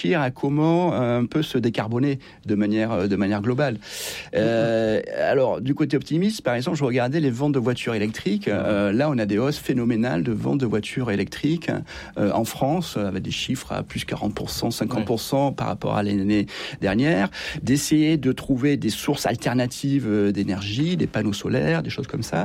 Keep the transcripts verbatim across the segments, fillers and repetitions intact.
à comment un peu se décarboner de manière, de manière globale. Euh, alors, du côté optimiste, par exemple, je regardais les ventes de voitures électriques. Euh, là, on a des hausses phénoménales de ventes de voitures électriques euh, en France, avec des chiffres à plus quarante pour cent, cinquante pour cent oui. par rapport à l'année dernière. D'essayer de trouver des sources alternatives d'énergie, des panneaux solaires, des choses comme ça.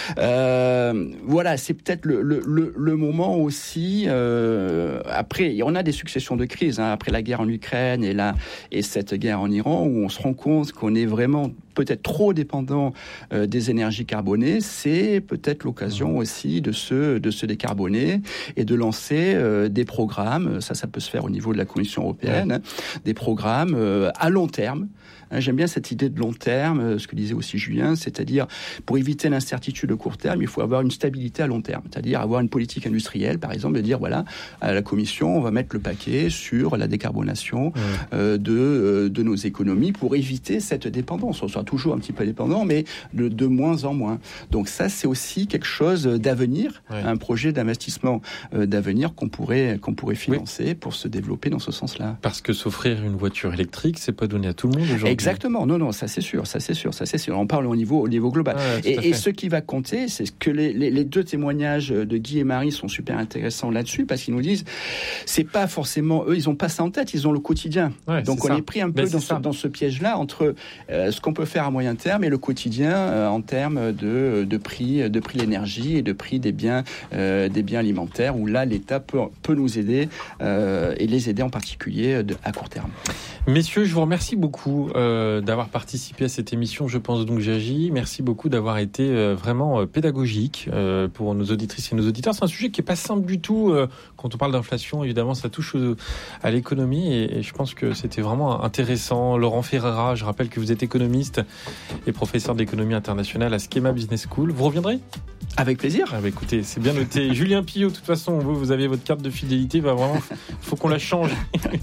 Euh, voilà, c'est peut-être le, le, le, le moment aussi. Euh, après, on a des successions de crises, hein, après la guerre en Ukraine et, la, et cette guerre en Iran, où on se rend compte qu'on est vraiment peut-être trop dépendant euh, des énergies carbonées. C'est peut-être l'occasion aussi de se, de se décarboner et de lancer euh, des programmes, ça, ça peut se faire au niveau de la Commission européenne, ouais. hein, des programmes euh, à long terme. J'aime bien cette idée de long terme, ce que disait aussi Julien, c'est-à-dire pour éviter l'incertitude de court terme, il faut avoir une stabilité à long terme, c'est-à-dire avoir une politique industrielle, par exemple, de dire voilà, à la Commission, on va mettre le paquet sur la décarbonation mmh. euh, de, euh, de nos économies pour éviter cette dépendance. On sera toujours un petit peu dépendant, mais de, de moins en moins. Donc ça, c'est aussi quelque chose d'avenir, ouais. un projet d'investissement euh, d'avenir qu'on pourrait, qu'on pourrait financer oui. pour se développer dans ce sens-là. Parce que s'offrir une voiture électrique, c'est pas donné à tout le monde aujourd'hui. Exactement, non, non, ça c'est sûr, ça c'est sûr, ça c'est sûr. On parle au niveau, au niveau global. Ah, et, et ce qui va compter, c'est que les, les, les deux témoignages de Guy et Marie sont super intéressants là-dessus, parce qu'ils nous disent, c'est pas forcément eux, ils ont pas ça en tête, ils ont le quotidien. Ouais, Donc on ça. est pris un peu dans ce, dans ce piège-là entre euh, ce qu'on peut faire à moyen terme et le quotidien euh, en termes de, de prix, de prix de l'énergie et de prix des biens, euh, des biens alimentaires, où là l'État peut, peut nous aider euh, et les aider en particulier de, à court terme. Messieurs, je vous remercie beaucoup euh, d'avoir participé à cette émission. Je pense donc j'agis. Merci beaucoup d'avoir été euh, vraiment euh, pédagogique euh, pour nos auditrices et nos auditeurs. C'est un sujet qui est pas simple du tout. Euh, quand on parle d'inflation, évidemment, ça touche euh, à l'économie et, et je pense que c'était vraiment intéressant. Laurent Ferreira, je rappelle que vous êtes économiste et professeur d'économie internationale à Schema Business School. Vous reviendrez ? Avec plaisir. Ah bah écoutez, c'est bien noté. Julien Pillot, de toute façon, vous, vous avez votre carte de fidélité. Bah vraiment, faut qu'on la change.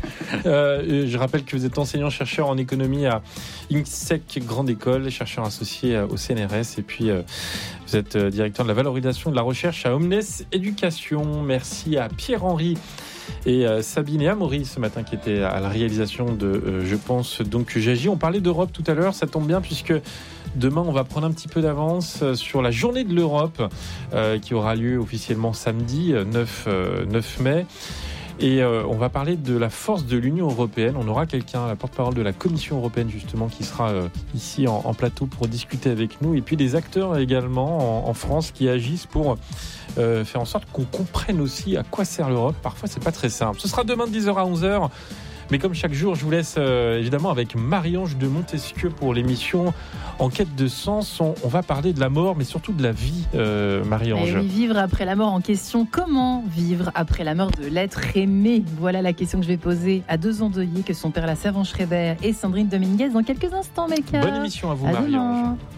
euh, je rappelle que vous êtes enseignant-chercheur en économie à INSEC Grande École, chercheur associé au C N R S. Et puis, euh, vous êtes directeur de la valorisation de la recherche à Omnes Éducation. Merci à Pierre-Henri et euh, Sabine et Amaury ce matin qui étaient à la réalisation de euh, Je pense donc que j'agis. On parlait d'Europe tout à l'heure, ça tombe bien puisque demain on va prendre un petit peu d'avance sur la journée de l'Europe euh, qui aura lieu officiellement samedi neuf mai. Et euh, on va parler de la force de l'Union européenne. On aura quelqu'un, la porte-parole de la Commission européenne justement, qui sera euh, ici en, en plateau pour discuter avec nous. Et puis des acteurs également en, en France qui agissent pour euh, faire en sorte qu'on comprenne aussi à quoi sert l'Europe. Parfois, c'est pas très simple. Ce sera demain de dix heures à onze heures. Mais comme chaque jour, je vous laisse euh, évidemment avec Marie-Ange de Montesquieu pour l'émission En quête de sens. On, on va parler de la mort, mais surtout de la vie, euh, Marie-Ange. Et oui, vivre après la mort en question. Comment vivre après la mort de l'être aimé ? Voilà la question que je vais poser à deux endeuillés que sont Perla Servan-Schreiber et Sandrine Dominguez dans quelques instants, Mecca. Bonne émission à vous, à Marie-Ange. Demain.